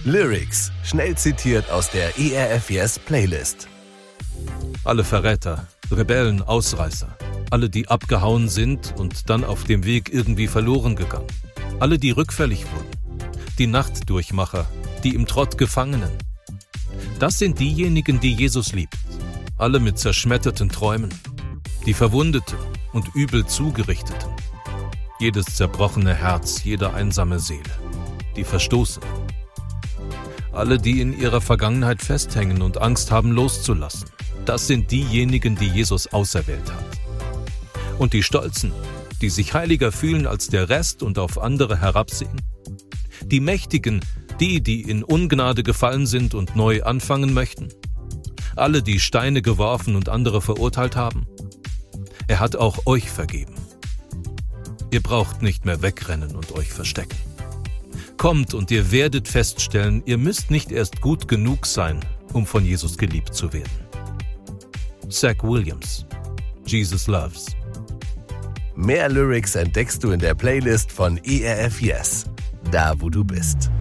Lyrics, schnell zitiert aus der ERF Yes Playlist. Alle Verräter, Rebellen, Ausreißer, alle, die abgehauen sind und dann auf dem Weg irgendwie verloren gegangen, alle, die rückfällig wurden, die Nachtdurchmacher, die im Trott Gefangenen. Das sind diejenigen, die Jesus liebt, alle mit zerschmetterten Träumen, die Verwundeten und übel Zugerichteten, jedes zerbrochene Herz, jede einsame Seele, die Verstoßenen, alle, die in ihrer Vergangenheit festhängen und Angst haben loszulassen. Das sind diejenigen, die Jesus auserwählt hat. Und die Stolzen, die sich heiliger fühlen als der Rest und auf andere herabsehen. Die Mächtigen, die in Ungnade gefallen sind und neu anfangen möchten. Alle, die Steine geworfen und andere verurteilt haben. Er hat auch euch vergeben. Ihr braucht nicht mehr wegrennen und euch verstecken. Kommt und ihr werdet feststellen, ihr müsst nicht erst gut genug sein, um von Jesus geliebt zu werden. Zach Williams, Jesus Loves. Mehr Lyrics entdeckst du in der Playlist von ERF Yes, da wo du bist.